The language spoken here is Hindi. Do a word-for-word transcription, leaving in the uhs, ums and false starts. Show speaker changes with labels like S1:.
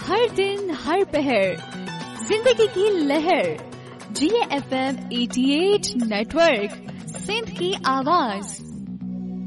S1: हर दिन हर पहर जिंदगी की लहर। जी एफ एम अठासी नेटवर्क, सिंध की आवाज।